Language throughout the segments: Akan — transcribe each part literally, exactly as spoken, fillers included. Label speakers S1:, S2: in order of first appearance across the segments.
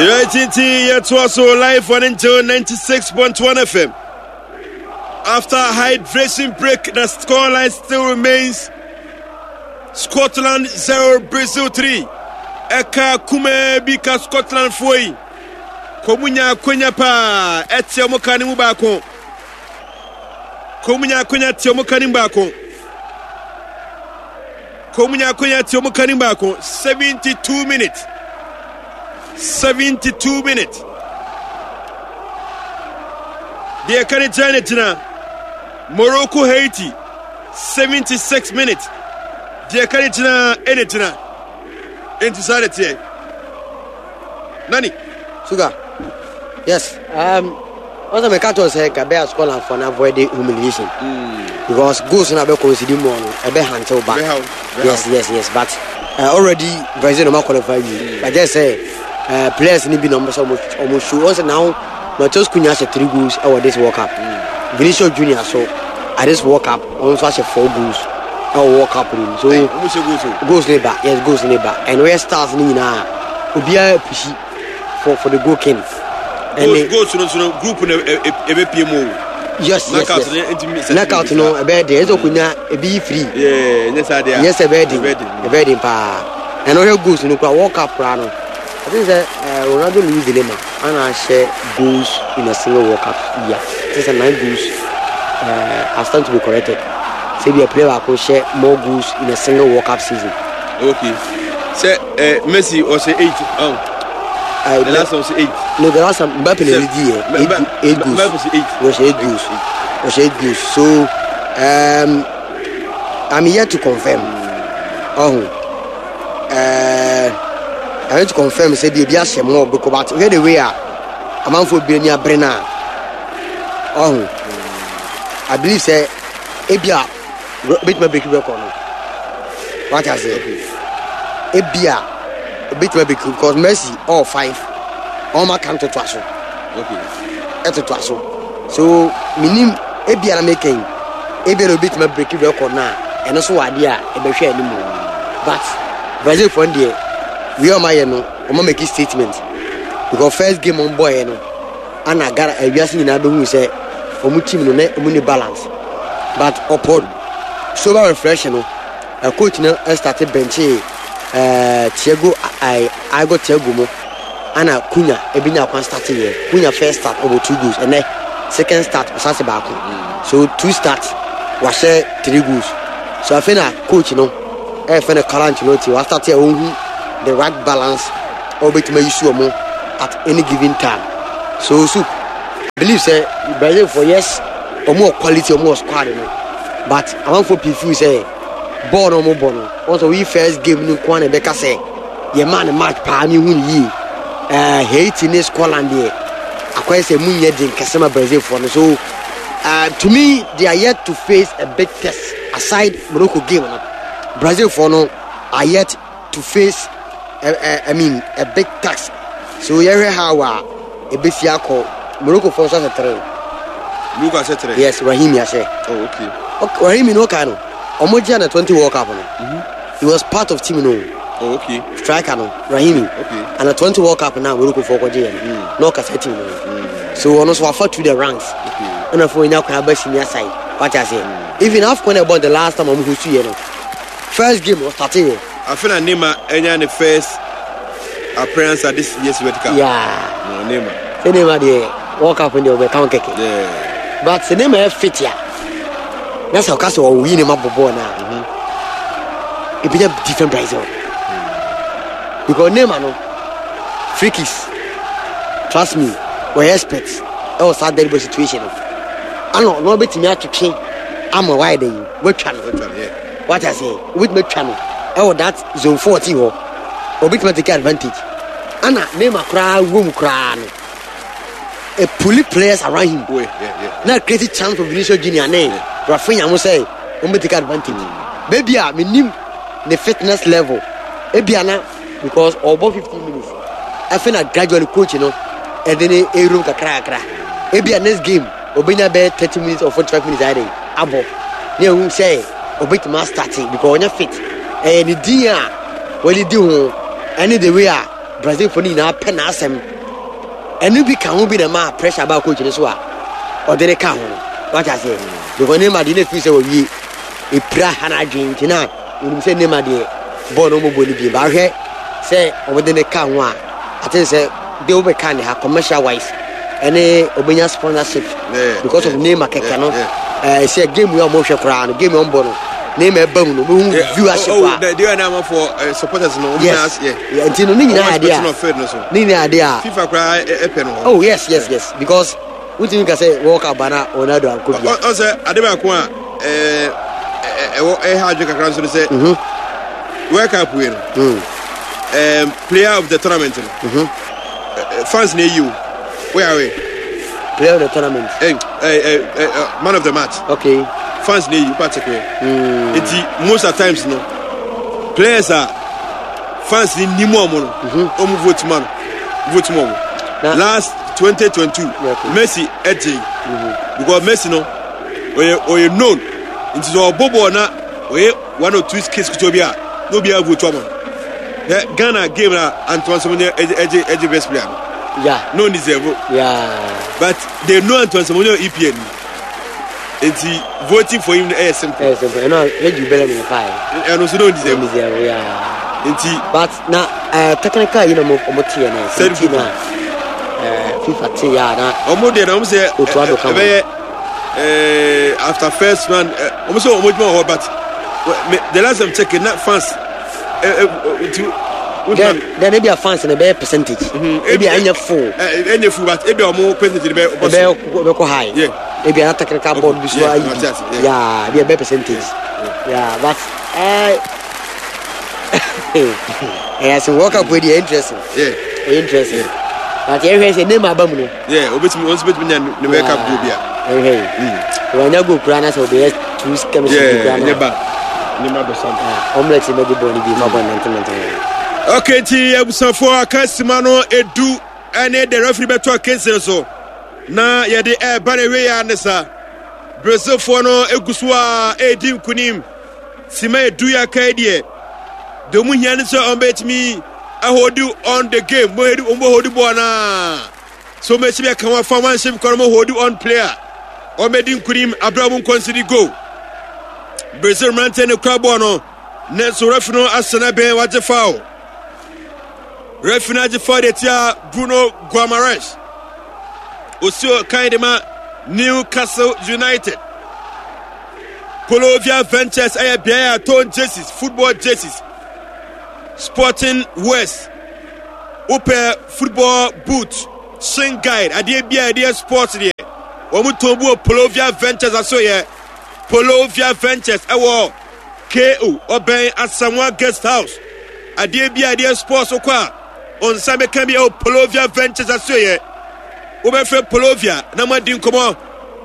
S1: T it was so live on until ninety-six point one F M. After a hydration break, the scoreline still remains Scotland zero, Brazil three. Eka kume bika Scotland four. Komunya kwenya pa etia mokani mu baako. Komunya kwenya tia mokani baako. Komunya kwenya tia mokani baako. seventy-two minutes. seventy-two minutes. The Canadian Morocco Haiti seventy-six minutes. The Canadian Editina into Saturday. Nani
S2: Sugar. Yes. Um also my cat was like a bear scholar for avoiding humiliation. Mm. Because goals na be consider more a be handle back. Yes, yes, yes. But uh, already Brazil no qualify you. Mm. I just say uh, players need be numbers almost almost show us now. Matheus Cunha has three goals over this World Cup. Mm. Vinicius Junior so at this World Cup also has four goals. Our World Cup ring. So hey, goals neighbor, yes, goals neighbor. And where stars ni na obia pushi for for the goal king.
S1: And goals to the group na ebe P M O.
S2: Yes, yes, yes. Knockout no ebe dey Ezo Cunha ebe free.
S1: Yeah, yes I dey.
S2: Yes, ebe dey. Ebe dey pa. And where goals no kwa World Cup ra no. I think that uh, Ronaldo Luis Dilemma and I share goals in a single World Cup year. This is nine goals. Uh, I stand to be corrected. Say be a player who share more goals in a single World Cup season.
S1: Okay. Say uh, Messi was eight. Oh. Uh, the last one was eight. No, the last one Mbappe led the year. Eight, eight goals. Mbappe was eight. Was eight goals. Was eight goals. So um, I'm here to confirm. Oh. Uh. I want to confirm say the Biasia more because where the way a man for Benia Brenna. Oh, I believe say Ebia bit my big record. What I say? Ebia bit my big because Messi all five. All my count to Twaso. Okay. At Twaso. So minim Ebia na making Ebia bit my big record now. And also idea ebe share anymore. But Brazil for there. We are my no, I'm make a statement because first game on boy no, and I got a yes in another who say, for my team no, money balance. But upon sober reflection, a coach no started benching uh Thiago I I got Thiago mo, and a Cunha Ebinya can start here. Cunha first start over two goals and then second start was a back. So two starts was three goals. So I think a coach no, I find a current no to start here the right balance or bit may issue at any given time. So so I believe say Brazil for yes or more quality or more squad, you know. But I want for people say born or more born. Also we first game no Kwane Beka say your man match pa me win ye uh Haiti in Scotland there. I say munye din Kasema Brazil for so uh to me they are yet to face a big test aside Morocco game. Brazil for no are yet to face I, I mean a big tax. So here how a bit call Morocco for such a train. Lucas said
S2: yes, Rahimi I say.
S1: Oh okay.
S2: Okay, Rahimi no cano. Omojiana twenty World Cup. Mm-hmm. He was part of team no.
S1: Oh okay.
S2: Striker no. Rahimi.
S1: Okay.
S2: And a twenty World Cup now Morocco for Kojian. Mm. No cassette no. Mm. So on also afford to the ranks. Okay. And for now can have senior side. What I say. Mm. Even after about the last time I'm who see you know. First game was starting.
S1: I feel like Neymar any the first appearance at this year's World Cup.
S2: Yeah.
S1: No Neymar.
S2: The Neymar the World Cup in the count keke.
S1: Yeah.
S2: But the Neymar fit here. That's how Castle will win him up before now. Mm-hmm. It be a different price. Mm. Because Neymar no free kicks. Trust me, we're experts. That was a terrible situation. I know no bet me to train. I'm a wide you. What channel? Yeah. What I say? With my channel. Oh, that zone forty or or bit take advantage. Anna Neymar cry room cry. A pulley players around him.
S1: Oh, yeah, yeah.
S2: Now create chance for Vinicius Junior name. Yeah. Rafinha must say, "I'm take advantage." Mm. Baby, I mean the fitness level. Maybe now because about fifteen minutes, I feel like gradually coach, you know, and then a room ka cry cry. Maybe next game, Obinya be thirty minutes or forty-five minutes I think. Abo, near who say, Obit must starting because when you fit. And the dia, well, you do any the way Brazil for ni na pen asem enu bi kan ho bi na ma pressure ba coach ni so a o de ka ho what I say because Neymar dey fit say we wi e pra hana dwen tina we say Neymar dey ball no mo boli bi ba hwe say o de ne ka ho a I think say they will be kind of commercial wise any obenya sponsorship yeah, because yeah, of Neymar keke yeah, no eh say game we am hwe kra no game on ball no Neymar bam no we viewership
S3: oh they are now for uh, supporters no
S2: yes yeah yeah ntino ni nyina ade a ni ni ade a
S3: FIFA kra e pen no
S2: oh yes yes yes because we think say walk up bana Ronaldo and Kobe
S3: o say ade ba ko a eh eh ha adwe kakra so say mhm World Cup win mhm um player of the tournament mhm uh, fans near you where are we
S2: player of the tournament
S3: hey hey uh, man of the match
S2: okay
S3: fans near you particularly
S2: mm.
S3: It's most of times no players are fans ni ni mo mo no o mu vote man vote mo last twenty twenty-two yeah, okay. Messi edge mm-hmm. Because Messi no oye oye known into so bobo na oye one or two kids kutobia no be a vote man the Ghana game na Antoine Semenyo edge edge best player
S2: yeah
S3: no deserve
S2: yeah
S3: but they know Antoine Semenyo E P N it's voting for him is simple
S2: yes simple no you better me fine
S3: and also don't deserve
S2: yeah
S3: it's
S2: but na uh, technical you know mo mo tie na senti na eh FIFA tie ya na
S3: omo de na omo say eh after first man omo say omo mo but the last I'm checking that fans
S2: then then maybe a fans na be percentage maybe anya full
S3: anya full but maybe omo percentage be
S2: be ko high
S3: yeah
S2: maybe a technical board bi so yeah be a be percentage yeah but eh yes work up with the interesting
S3: yeah
S2: interesting but you say name abam no
S3: yeah obetimi once betimi na the wake up go bia
S2: eh eh when you go krana so be two chemistry krana
S3: yeah neba neba be some
S2: omelette be the body be for nineteen
S3: okay ti abusafo akasima no edu ene the referee beto case so na ye de e bare we ya nesa Brazil for no egusu a edim kunim sima edu ya kai de de mu hian so on betimi ahodu on the game mo hedu mo hodu bona so me sibe kan wa formanship ko mo hodu on player o medin kunim abraham consider go Brazil maintain kwa bono ne so referee no asena be wa je foul referee na je foul de tia Bruno Guimaraes osio kaidema Newcastle United Polovia Ventures aya bia ton jerseys football jerseys Sporting West Ope football boot shin guide ade bia ade sports de omu tombu Polovia Ventures aso ye Polovia Ventures ewo K O Oben Asamoah Guest House ade bia ade sports okwa on sabe kan bia Polovia Ventures aso ye obe fre Polovia na madin komo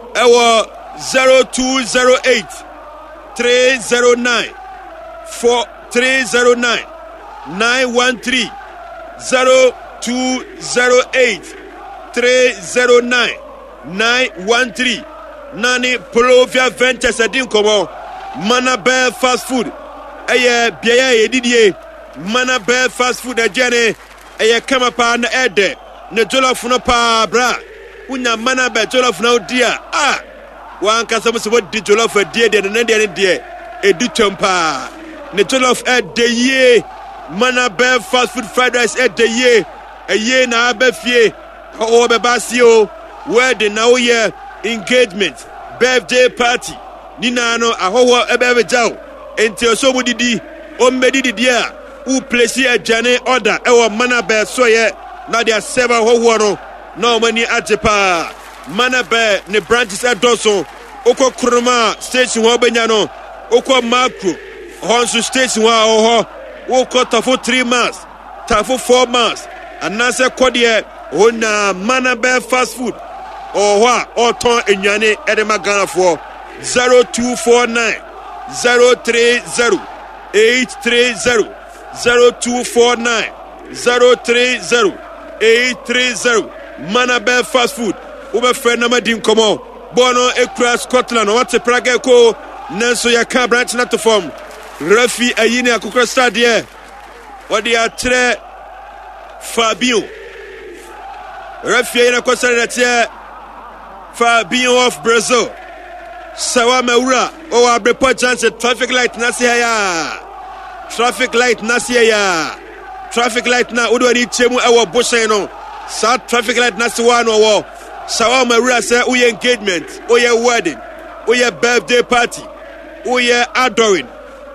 S3: ewo zero two zero eight three zero nine four three zero nine nine one three zero two zero eight three zero nine nine one three Nani Polovia Ventures adin komo Mana Bear Fast Food eye biaya edidie Mana Bear Fast Food ajane eye kama pa na ede ne jollof no pa bra unya Mana Bear jollof na odia ah wan kasa mo se wo di jollof adie de ne de ne de edi tempa ne jollof ede ye Mana Bear Fast Food fried rice ede ye eye na abafie o be basio wedding na oye engagement birthday party nina no ahoho ebebe jaw enti osomu didi o medidi dia u place a jane order e wo Mana Bear so ye na dia server hoho no na mani ajepa Mana Bear ne branches adoso okọ kroma station ho benya no okọ macro honsu station ho ho okọ tafo three miles tafo four miles anase kodie ona Mana Bear Fast Food Owa oton enyane edema Ghana for zero two four nine zero three zero eight three zero zero two four nine zero three zero eight three zero Mana Bear Fast Food ube friend na madim komo bono ekura Scotland what praga ko nanso ya ka branch na to form Rafi ayine akukra stade odi atre Fabio. Referee na kwasare Fabio of Brazil. Sawa Maura o abrepo chance traffic light na ya. Traffic light na ya. Traffic light na odo ni chemu e wo boshen no. Sa traffic light na wa no wo. Sawa Maura say uye engagement, uye wedding, uye birthday party, uye adoring.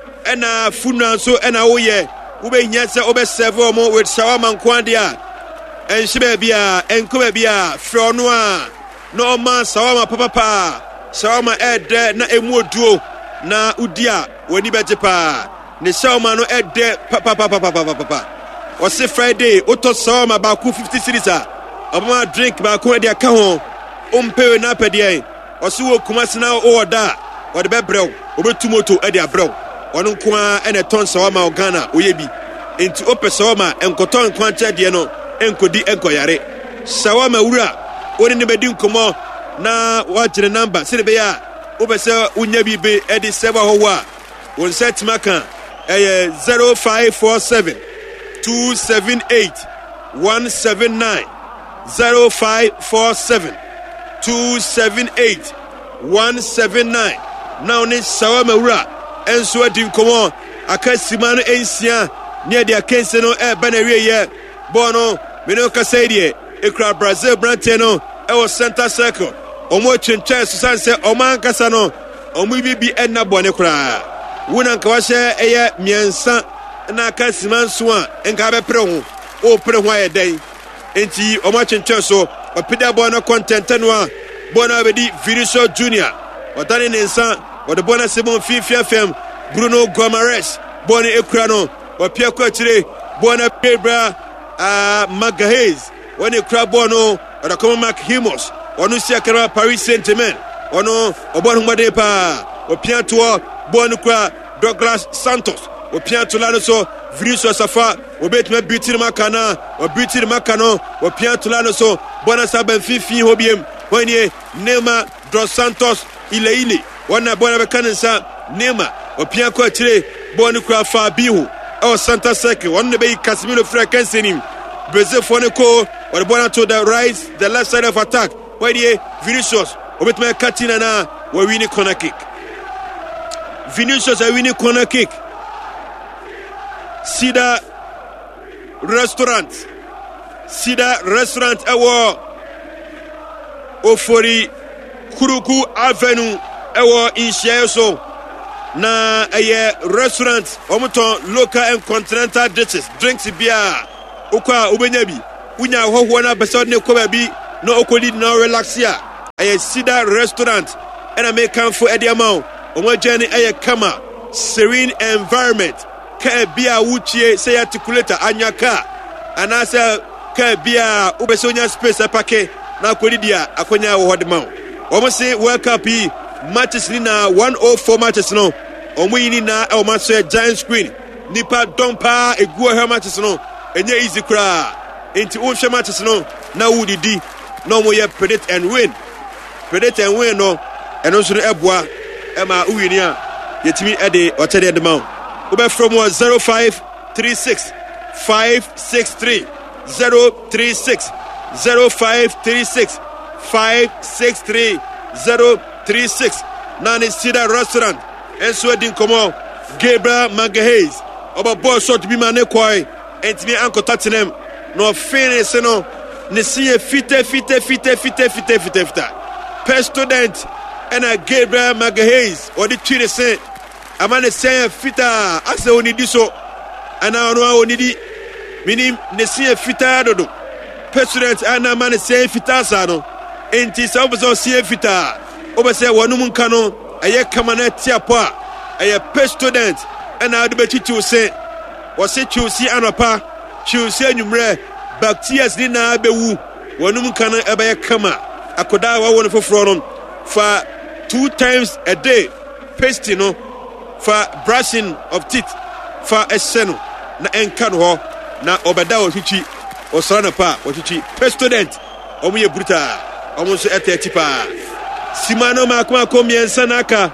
S3: Ena funeral so ena uye ube nyase ube serve mo with sawa mankwandia. En shibe bia en kube bia fronoa no man sawa papa pa. Shawama ede na emuoduo na udia wani beje pa ne shawama no ede papa papa papa papa o se Friday oto shawama ba ku fifty cedis a obama drink ba ku e dia ka ho ompewe na pede o se wo kumase na o oda o de bebrew obetumoto e dia brew ono nkoa ene ton shawama o Ghana oyebi enti ope shawama enkoton kwanche de no enkodi enkoyare shawama wura oni ne bedi nkomo na wajire number sebe ya obese unya bibe edi seba howa won set maka eh zero five four seven two seven eight one seven nine zero five four seven two seven eight one seven nine now ni sawama wura enso adi nkomo akasima no ensia ne dia kense no e banawie ye bono meno kasaidie ekra Brazil brante no e wo center circle omo chenchen susan se oman kasa no omo bibi enna bone kura wona nka wahye eye miensa na kasima nso a enka be pre ho o pre ho ayedai enti omo chenchen so opida bono content no a bono abedi Vinicius Junior otani nensa wode bono sebon fifia fm Bruno Gomares bono ekura no opia ko akire bono Pedra ah Magalhaes woni ekura bono odakoma Mark Himos onu siakara Paris Saint-Germain onu obon humade pa opianto bonu kwa Douglas Santos opianto la no so Vinicius Safa obetuma bitir makana obitir makano opianto la no so bona saban fifi hobiem woni Neymar dos Santos ile ile wana bona bekanensa Neymar opianko akire bonu kwa Fabio o Santa Seke wonne be Casemiro Frekensenim Brazil foneko or bona to the right the left side of attack. Why the Vinicius obetuma katina na we win corner kick. Vinicius a win corner kick. Sida restaurant. Sida restaurant ewo Ofori Kuruku Avenue ewo Inshiayo so na eye restaurant omuton local and continental dishes drinks beer okwa obenyabi unya hoho na besod ne ko ba bi no okoli na relax ya aye Sida restaurant and American for ediamau omo journey aye kama serene environment ka bia wuchie say articulator anyaka anasa ka bia ubesonya space apake na akodi dia akonya wo hodema omo say world cup yi matches ni na one oh four matches no omo yini na e omo so giant screen nipa dompa egu he matches no enye easy kra enti unhwe matches no na wudidi no mo ye predict and win predict and win no eno so eboa e ma uwini a yetimi e de o chede de ma wo be from zero five three six five six three zero three six zero five three six five six three zero three six nani Sida restaurant enso din komo Gabriel Magalhaes oba boss shot bi mane koi entimi anko tatenem no finish no ne sie fite fite fite fite fite fite fite per student and a Gabriel Magalhaes or the three say amane say fita ase onidi so ana ono onidi minim ne sie fita dodo per student ana amane say fita sa no enti sa obo sie fita obo say wonu munka no aye kamana tiapo a aye per student ana adu be chichu say wo se chusi anopa chusi anwumre bacteria ni na bewu wonum kan ebe kama akoda wa won foforo no for two times a day pasting no for brushing of teeth for a seno na enka no ho na obeda o hwichi o sora na pa o hwichi student omo ye bruta omo so etati pa simano makoma komiensa naka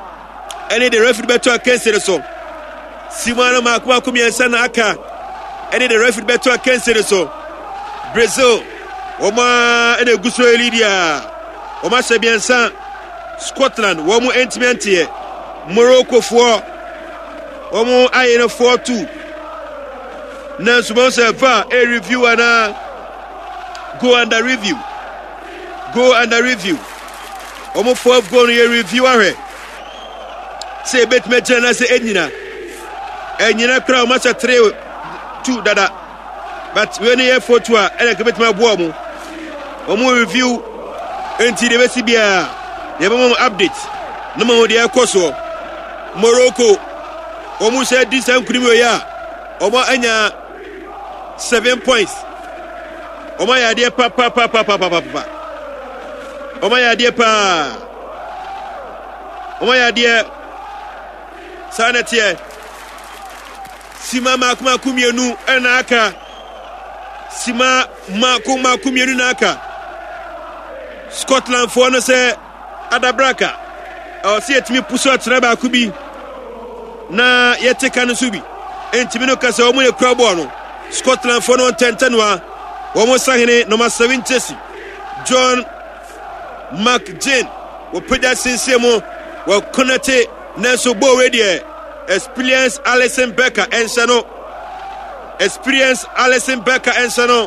S3: ene the referee beto akensere so simano makoma komiensa naka ɛne the referee beto akense so Brazil Oma ene gusro elidia Oma sebiansa Scotland womu entimentie Morocco four Omo ayene four two Nansu bonse va a review ana go under review go under review Omo four go no review ahwe say bet me jana say enyina enyina kra o say three two dada but when you four two a ene ke bet ma bo omo omo review enti de besi bia ye be mo update no mo de ekoso Morocco omo say this time krimo ya omo anya seven points omo ya de pa pa pa pa pa pa pa omo ya de pa omo ya de sanatie sima makuma kumienu ena aka sima makuma kumienu na aka Scotland for no say adabraka o se etimi puso atraba akubi na yeteka no subi entimi no kasa omo ye kura ball no Scotland for no ten ten wa omo sahene number seven Chelsea John McGinn wo peja sinsemo wo konate Nelson Bo ready experience Alisson Becker and Sano experience Alisson Becker and Sano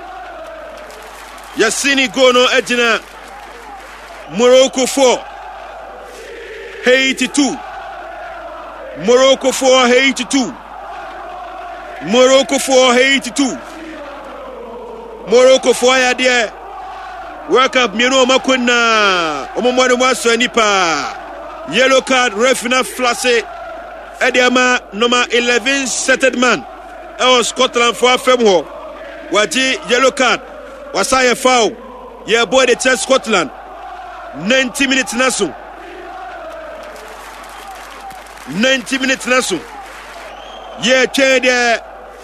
S3: Yassini Gono Ejina Morocco four Haiti two Morocco four Haiti two Morocco four Haiti two Morocco four ya there World Cup mieno makuna omomwani mwaso nipa yellow card refina flase Ediama number eleven setted man e Scotland for afem ho waji yellow card wasaye foul ye boy the test Scotland ninety minutes naso ninety minutes naso ye change the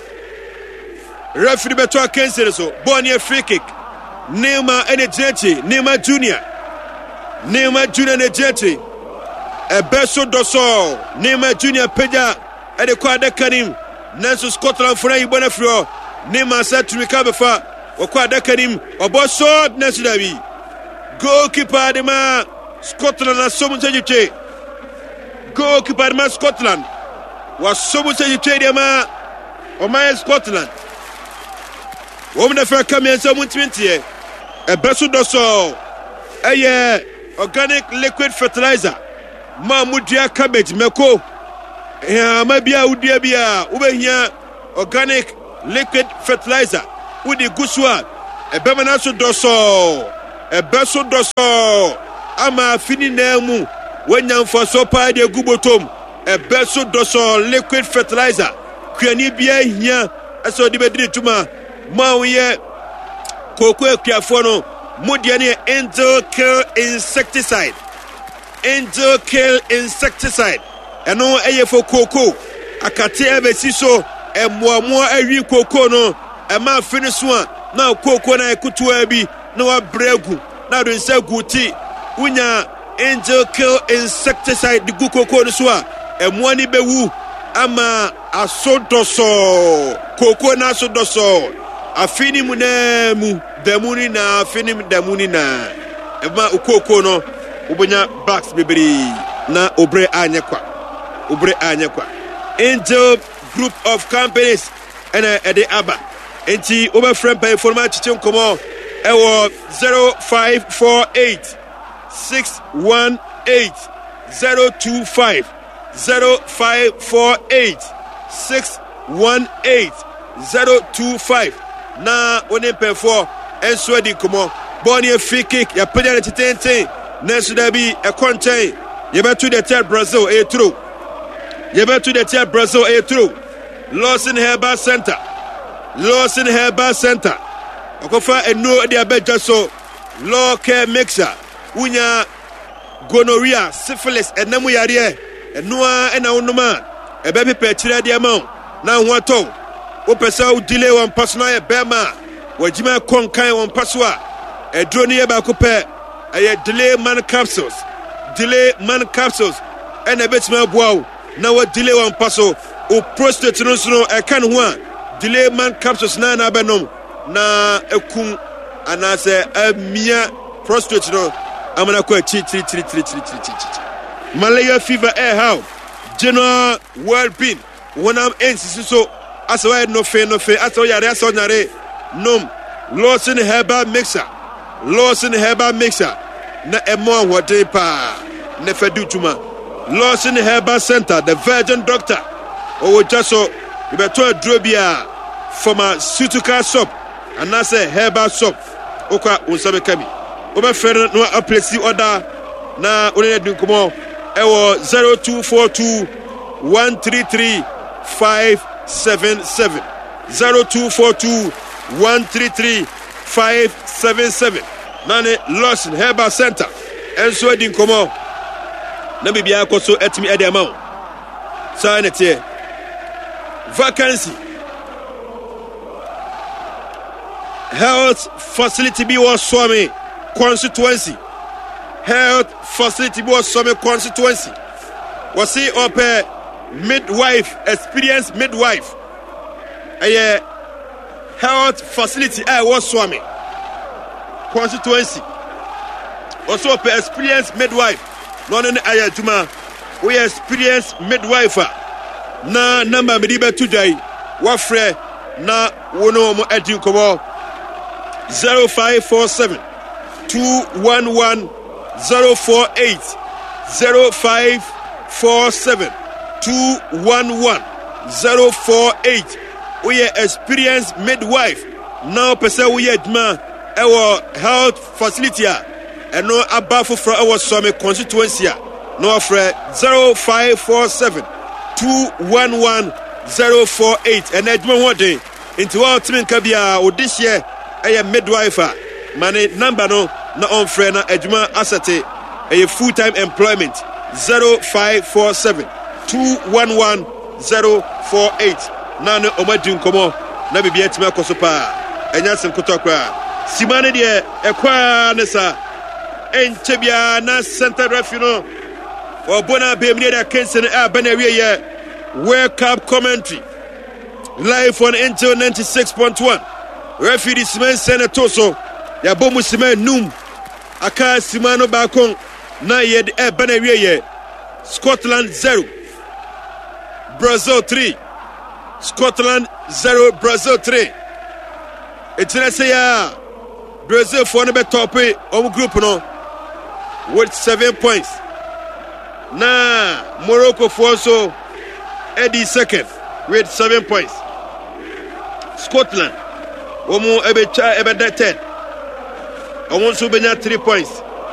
S3: referee beto akense so born a free kick Neymar ene jeche Neymar Junior Neymar Junior ne jeche Ebeso doso Neymar Junior peja ede kwa dekanim Nanso Scotland fura ibona fro Neymar sa tumika befa okwa dekanim oboso nanso dabi goalkeeper de ma Scotland na somu jeje goalkeeper de ma Scotland wa somu jeje de ma o ma Scotland wo na fa kamiensa muntimentie Ebeso doso eye organic liquid fertilizer ma mudia cabbage meko eh ma bia udia bia ubehia organic liquid fertilizer udi guswa ebe mana so doso ebe so doso ama fini na mu wanyamfo so pa de gubotom ebe so doso liquid fertilizer kwani bia hia eso de bediri tuma ma wo koko akuafo no mudia ne Angel Kill insecticide Angel Kill insecticide eno eye for koko akate ebesi so emmoamo awi koko no ema fini so a na koko na ekutua bi na wa bregu na do nsa guti unya Angel Kill insecticide di koko no so a emmo ni bewu ama asodoso koko na asodoso afini munemu damuni na afini damuni na ema koko no ubonya backs bebere na obre anyekwa obre anyekwa Angel Group of Companies ena ede aba enti oba friend pay for ma chiche nkomo ewo zero five four eight six one eight zero two five zero five four eight six one eight zero two five na onempe for enso di nkomo boni free kick ya penya titente Nesu dabi a contain. You better to the tell Brazil a true. You better to the tell Brazil a true. Lawson Herbal Center. Lawson Herbal Center. Okofa and no dia beja so law care mixer. Unya gonorrhea, syphilis, and namu yare. And noa and our man. A baby petira the amount. Now what to? Opesa delay one personal bema. Wajima konkai one paswa. A drone bakupe. A delay man capsules, delay man capsules, and a bit small wow. Now what delay one passo, or prostate no snow, a can one, delay man capsules na na benom na ekum anase amia prostrate no amana ko chi chi chi chi chi chi malaria fever air how general well-being wonam ensisi so aso no fe no fe aso yare aso nyare nom Lawson Herbal Mixer Lawson Herbal Mixer na emo hote pa na fedu tuma Lawson Herbal Center the Virgin Doctor o jaso ibeto adrobia pharmaceutical soap and I say herbal soap okwa unsabe kami oba frere no aplesi order na onye dun komo ewo zero two four two one three three five seven seven zero two four two one three three five seven seven nane Lawson Herbal Center enso din komo na bibia akoso etimi ede amawo sa na tie vacancy health facility bi was swami constituency health facility bi was swami constituency was see up midwife experience midwife a health facility I was swami constituency also up experience midwife no no aya juma we experience midwife na number me di betu dai wa frɛ na wono mo adi komo zero five four seven two one one zero four eight zero five four seven two one one zero four eight we experience midwife now person we adma our health facility and no abafo from our some constituency no frɛ zero five four seven two one one zero four eight and adma what day into our team kabia odishie a midwife money number no na on friend na adwuma asate a full-time employment zero five four seven two one one zero four eight na no omadin komo na bibia tima kosopa enya sem kotokwa simane de ekwa ne sa enchebia na center referee no obona bemni da kensen a bana wiye World Cup commentary live on Intel ninety-six point one. Referee Simen Senator so ya bomu Simen num aka Simano Bakon na yed e bana wiye Scotland zero Brazil three Scotland zero Brazil three. Etina say ya Brazil for no be top e o group no with seven points. Na Morocco for so Eddie second with seven points. Scotland Omo ebecha ebeda ten. Omo so benya three points.